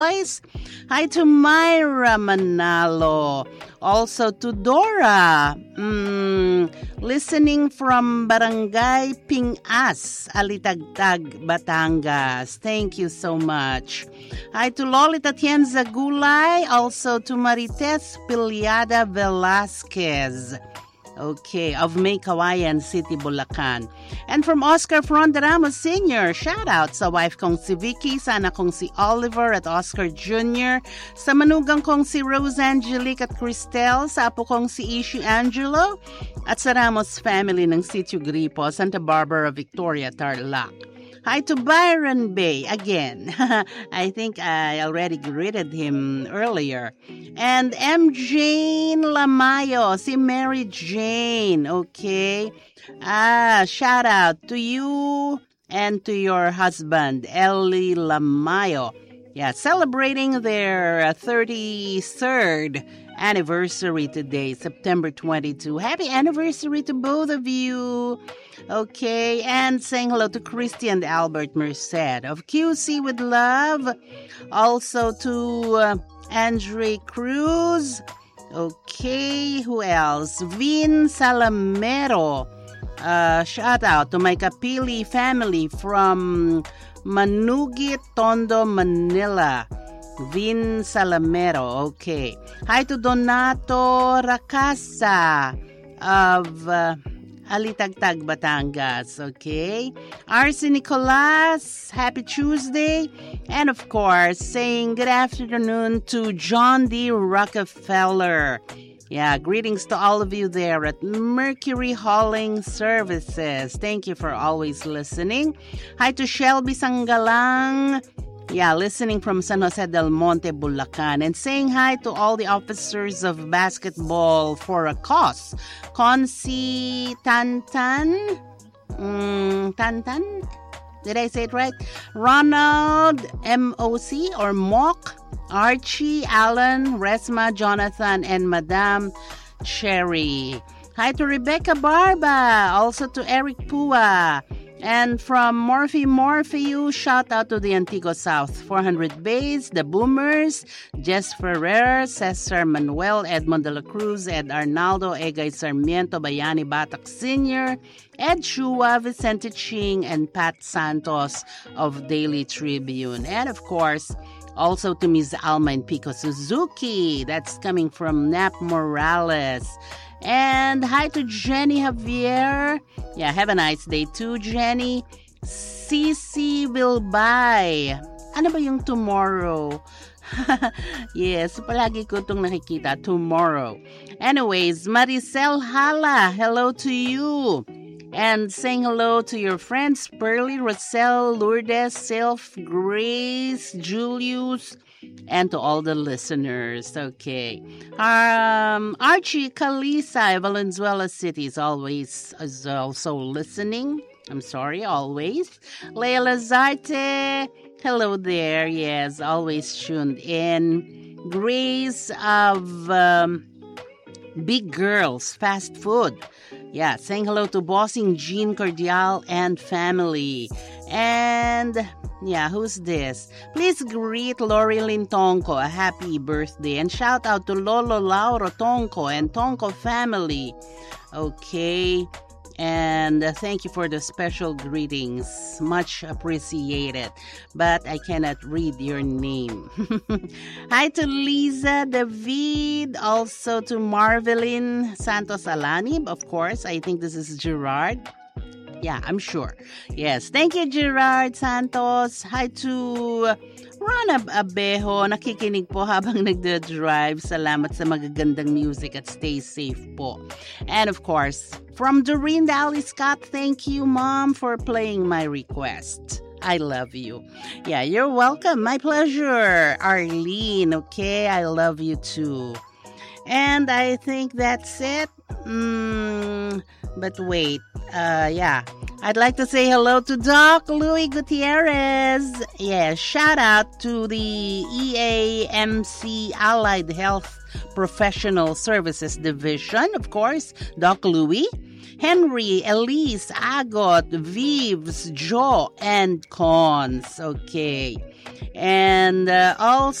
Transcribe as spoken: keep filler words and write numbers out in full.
Boys. Hi to Myra Manalo. Also to Dora. Mm, listening from Barangay Pingas, Alitagtag, Batangas. Thank you so much. Hi to Lolita Tienza Gulay. Also to Marites Piliada Velasquez. Okay, of May Kawayan City, Bulacan. And from Oscar Fronderamos Senior, shout out sa wife kong si Vicky, sa anak kong si Oliver at Oscar Junior, sa manugang kong si Rose Angelique at Cristel, sa apo kong si Ishi Angelo, at sa Ramos family ng Sitio Gripo, Santa Barbara, Victoria, Tarlac. Hi to Byron Bay again. I think I already greeted him earlier. And M. Jane Lamayo, si Mary Jane, okay? Ah, shout out to you and to your husband, Ellie Lamayo. Yeah, celebrating their thirty-third anniversary today, September twenty-second. Happy anniversary to both of you. Okay, and saying hello to Christy and Albert Merced of Q C with love. Also to uh, Andre Cruz. Okay, who else? Vin Salamero. Uh, shout out to my Kapili family from Manugit, Tondo, Manila. Vin Salamero, okay. Hi to Donato Racasa of uh, Alitagtag, Batangas, okay. Arce Nicolas, happy Tuesday. And of course, saying good afternoon to John D. Rockefeller. Yeah, greetings to all of you there at Mercury Hauling Services. Thank you for always listening. Hi to Shelby Sangalang. Yeah, listening from San Jose del Monte, Bulacan. And saying hi to all the officers of basketball for a cause. Consi Tantan. Mm, Tantan? Did I say it right? Ronald M O C or Mock. Archie, Alan, Resma, Jonathan, and Madame Cherry. Hi to Rebecca Barba. Also to Eric Pua. And from Morphe Morpheus, shout out to the Antigua South four hundred Bays, the Boomers, Jess Ferrer, Cesar Manuel, Edmond de la Cruz, Ed Arnaldo, Egay Sarmiento, Bayani Batak Senior, Ed Shua, Vicente Ching, and Pat Santos of Daily Tribune. And of course, also to Miz Alma and Pico Suzuki. That's coming from Nap Morales. And hi to Jenny Javier. Yeah, have a nice day too, Jenny. Cici will buy. Ano ba yung tomorrow? Yes, palagi ko itong nakikita, tomorrow. Anyways, Maricel Hala, hello to you. And saying hello to your friends, Pearly, Rosel, Lourdes, Sylph, Grace, Julius, and to all the listeners. Okay. Um, Archie Calisa, Valenzuela City is always is also listening. I'm sorry, always. Leia Lazarte, hello there. Yes, always tuned in. Grace of um, Big Girls Fast Food. Yeah, saying hello to Bossing Jean Cordial and family. And yeah, who's this? Please greet Lori Lynn Tonko a happy birthday. And shout out to Lolo Lauro Tonko and Tonko family. Okay. And uh, thank you for the special greetings. Much appreciated. But I cannot read your name. Hi to Lisa David. Also to Marvelin Santos Alani. Of course, I think this is Gerard. Yeah, I'm sure. Yes. Thank you, Gerard Santos. Hi to Ron Abejo. Nakikinig po habang nagda-drive. Salamat sa magagandang music at stay safe po. And of course, from Doreen Dally Scott, thank you, Mom, for playing my request. I love you. Yeah, you're welcome. My pleasure. Arlene, okay? I love you too. And I think that's it. Mm, but wait. Uh, yeah. I'd like to say hello to Doc Louis Gutierrez. Yeah, shout out to the E A M C Allied Health Professional Services Division, of course, Doc Louis. Henry, Elise, Agot, Vives, Joe, and Cons. Okay. And uh, also